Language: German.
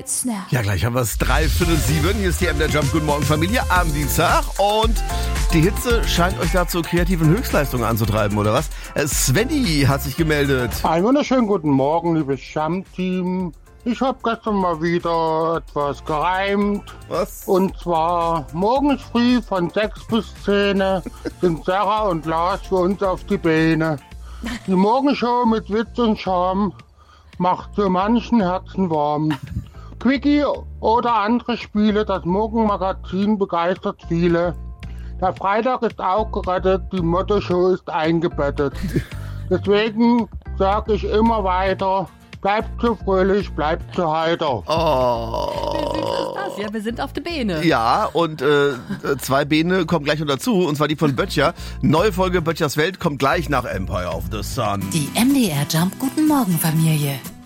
jetzt noch? Ja, gleich haben wir es 6:45. Hier ist die MDR Jump. Guten Morgen, Familie, am Dienstag. Und die Hitze scheint euch da zu kreativen Höchstleistungen anzutreiben, oder was? Svenny hat sich gemeldet. Einen wunderschönen guten Morgen, liebes Jump-Team. Ich habe gestern mal wieder etwas gereimt. Was? Und zwar morgens früh von 6 bis 10 sind Sarah und Lars für uns auf die Beine. Die Morgenshow mit Witz und Charme macht für manchen Herzen warm. Quickie oder andere Spiele, das Morgenmagazin begeistert viele. Der Freitag ist auch gerettet, die Motto-Show ist eingebettet. Deswegen sage ich immer weiter, bleibt so fröhlich, bleibt so heiter. Oh. Wie süß ist das? Ja, wir sind auf die Beine. Ja, und 2 Beine kommen gleich noch dazu, und zwar die von Böttcher. Neue Folge Böttchers Welt kommt gleich nach Empire of the Sun. Die MDR Jump Guten Morgen Familie.